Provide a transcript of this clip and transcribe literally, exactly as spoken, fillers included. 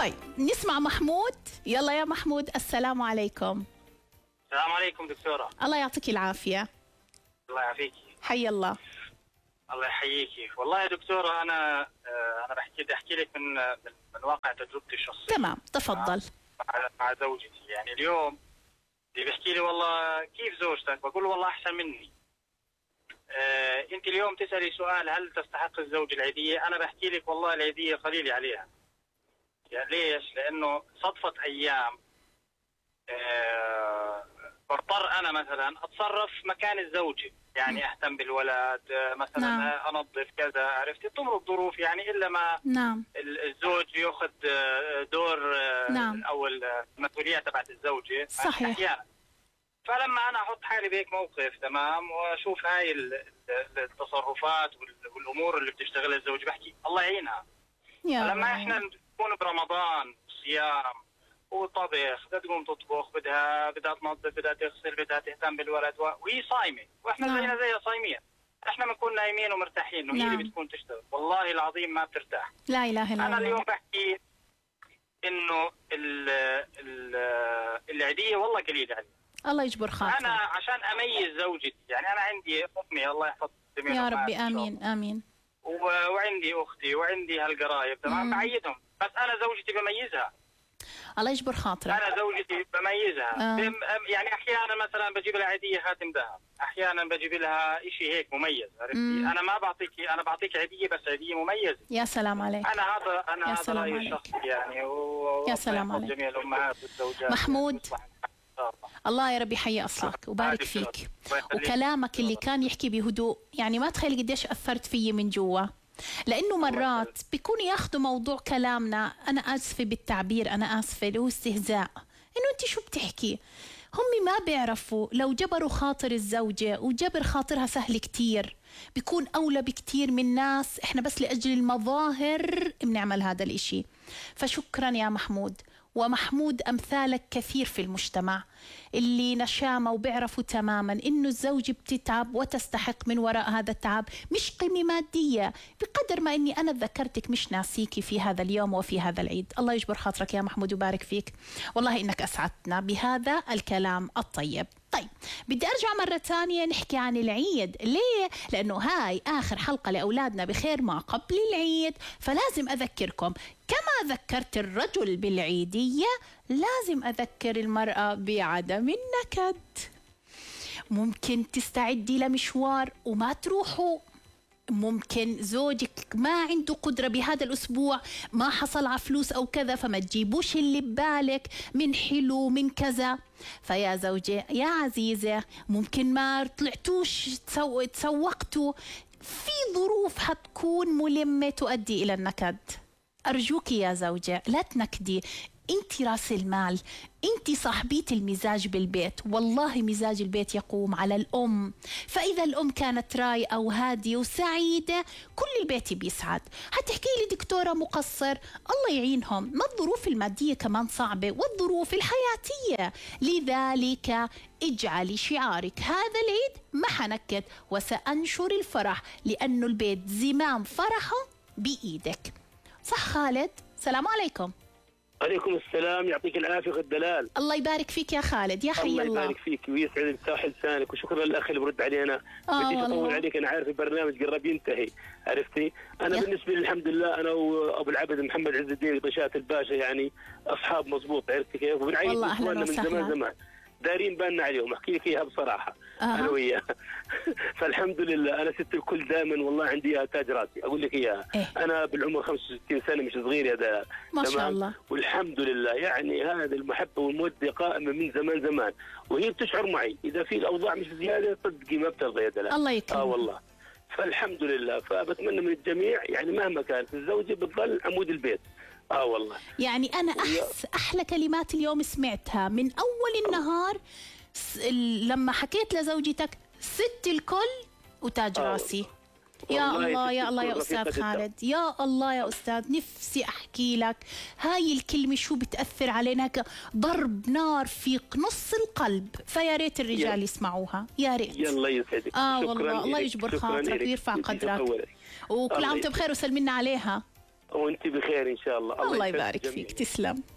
طيب نسمع محمود. يلا يا محمود، السلام عليكم. السلام عليكم دكتورة. الله يعطيك العافية. الله يعافيكي. حي الله. الله يحييكي. والله يا دكتورة أنا أنا بحكي بدي أحكي لك من من واقع تجربتي الشخصية. تمام، تفضل. مع, مع زوجتي. يعني اليوم اللي بيحكي لي والله كيف زوجتك، بقول له والله أحسن مني. آه، أنت اليوم تسألي سؤال هل تستحق الزوج العيدية؟ أنا بحكي لك والله العيدية قليلة عليها. يعني ليش؟ لأنه صدفة أيام آه بضطر أنا مثلا أتصرف مكان الزوجة، يعني أهتم بالولد مثلا. نعم. أنظف كذا، عرفتي تمر الظروف يعني إلا ما نعم. الزوج يأخذ دور. نعم. أو المسؤولية تبعت الزوجة. صحيح. أحيانا فلما أنا أحط حالي بهيك موقف تمام وأشوف هاي التصرفات والأمور اللي بتشتغلها الزوج بحكي الله يعينها. لما إحنا نكون برمضان صيام وطبخ، بدها تقوم تطبخ، بدها بدها تنظف، بدها تغسل، بدها تهتم بالولد، وهي صايمه واحنا نعم. زينا زيها صايمين. احنا بنكون نايمين ومرتاحين وهي نعم. اللي بتكون تشتغل. والله العظيم ما بترتاح. لا اله الا الله. انا اليوم بحكي انه ال ال العيديه والله قليله علي. الله يجبر خاطرك. انا عشان اميز زوجتي، يعني انا عندي امي الله يحفظ يا ربي امين امين، وعندي اختي وعندي هالقرايب تمام بعيدهم، بس انا زوجتي بميزها. الله يجبر خاطرك. انا زوجتي بميزها. آه. يعني احيانا مثلا بجيب لها عيديه خاتم ذهب، احيانا بجيب لها شيء هيك مميز، عرفتي؟ انا ما بعطيك، انا بعطيك عيديه بس عيديه مميزه. يا سلام عليك. انا هذا انا هذا رايي الشخصي يعني. و... يا سلام عليك. جميع الامهات والزوجات. محمود الله يا رب يحيي اصلك وبارك فيك. وكلامك اللي كان يحكي بهدوء، يعني ما تخيل قديش اثرت فيي من جوا، لأنه مرات بيكونوا ياخذوا موضوع كلامنا، أنا آسفة بالتعبير، أنا آسفة، اللي هو استهزاء، إنه أنت شو بتحكي؟ هم ما بيعرفوا لو جبروا خاطر الزوجة، وجبر خاطرها سهل كتير، بيكون أولى بكتير من ناس إحنا بس لأجل المظاهر بنعمل هذا الإشي. فشكرا يا محمود. ومحمود أمثالك كثير في المجتمع اللي نشامة وبيعرفوا تماما إنه الزوجة بتتعب وتستحق من وراء هذا التعب مش قيمة مادية، بقدر ما إني أنا ذكرتك مش ناسيكي في هذا اليوم وفي هذا العيد. الله يجبر خاطرك يا محمود وبارك فيك، والله إنك أسعدتنا بهذا الكلام الطيب. طيب بدي أرجع مرة تانية نحكي عن العيد. ليه؟ لأنه هاي آخر حلقة لأولادنا بخير ما قبل العيد، فلازم أذكركم كما ذكرت الرجل بالعيدية لازم أذكر المرأة بعدم النكد. ممكن تستعدي لمشوار وما تروحوا، ممكن زوجك ما عنده قدرة بهذا الأسبوع، ما حصل على فلوس أو كذا، فما تجيبوش اللي ببالك من حلو من كذا. فيا زوجة يا عزيزة ممكن ما طلعتوش تسو... تسوقتوا، في ظروف حتكون ملمة تؤدي إلى النكد. أرجوك يا زوجة لا تنكدي، انت راس المال، انت صاحبية المزاج بالبيت. والله مزاج البيت يقوم على الأم، فإذا الأم كانت رايقة وهادية وسعيدة كل البيت بيسعد. هتحكي لي دكتورة مقصر، الله يعينهم، ما الظروف المادية كمان صعبة والظروف الحياتية. لذلك اجعلي شعارك هذا العيد ما حنكد وسأنشر الفرح، لأنه البيت زمام فرحه بإيدك. صح خالد؟ سلام عليكم. عليكم السلام، يعطيك العافية الدلال. الله يبارك فيك يا خالد، يا حي الله. الله يبارك فيك ويسعد صاحب لسانك، وشكرا للأخ اللي برد علينا. بديش أطول عليك، أنا عارف البرنامج قرب ينتهي، عرفتي؟ أنا يا. بالنسبة لي الحمد لله أنا وأبو العبد محمد عز الدين طشات الباشا يعني أصحاب مضبوط، عرفتي كيف؟ وبنعيش من زمان زمان، دارين بالنا عليهم، احكي لك اياها بصراحه. أه. انا وياه فالحمد لله انا ست الكل دائما، والله عندي اياها تاج راسي، اقول لك اياها. إيه؟ انا بالعمر خمسة وستين سنه مش صغير يا دلال، ما شاء الله، والحمد لله. يعني هذه المحبه والموده قائمه من زمان زمان، وهي بتشعر معي اذا في الاوضاع مش زياده صدقي ما بترضى يا دلال. الله يكرمك. اه والله، فالحمد لله. فبتمنى من الجميع يعني مهما كانت الزوجه بتظل عمود البيت. اه والله، يعني انا احس احلى كلمات اليوم سمعتها من اول النهار لما حكيت لزوجتك ست الكل وتاج راسي. يا الله يا الله يا أستاذ خالد، يا الله يا أستاذ، نفسي أحكي لك هاي الكلمة شو بتأثر علينا، ضرب نار في نص القلب. فيا ريت الرجال يسمعوها، يا ريت. يلا يسعدك. آه والله الله يجبر خاطرك ويرفع قدرك، وكل عام وانت بخير وسلمنا عليها. وانت بخير ان شاء الله. الله, الله يبارك فيك. تسلم.